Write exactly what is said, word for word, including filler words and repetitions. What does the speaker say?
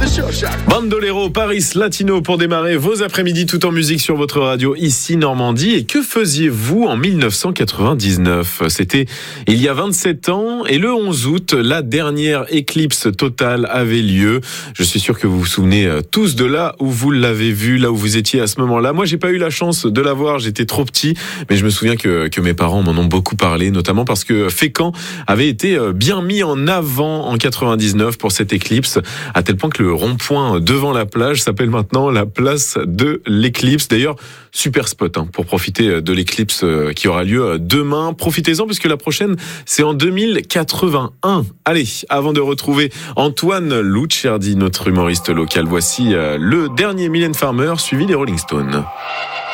Bandolero, Paris Latino pour démarrer vos après-midi tout en musique sur votre radio ici Normandie. Et que faisiez-vous en dix-neuf cent quatre-vingt-dix-neuf ? C'était il y a vingt-sept ans et le onze août, la dernière éclipse totale avait lieu. Je suis sûr que vous vous souvenez tous de là où vous l'avez vu, là où vous étiez à ce moment-là. Moi, j'ai pas eu la chance de la voir, j'étais trop petit, mais je me souviens que, que mes parents m'en ont beaucoup parlé, notamment parce que Fécamp avait été bien mis en avant en quatre-vingt-dix-neuf pour cette éclipse, à tel point que le rond-point devant la plage s'appelle maintenant la place de l'éclipse. D'ailleurs, super spot hein, pour profiter de l'éclipse qui aura lieu demain. Profitez-en puisque la prochaine, c'est en deux mille quatre-vingt-un. Allez, avant de retrouver Antoine Lucciardi, notre humoriste local, voici le dernier Mylène Farmer suivi des Rolling Stones.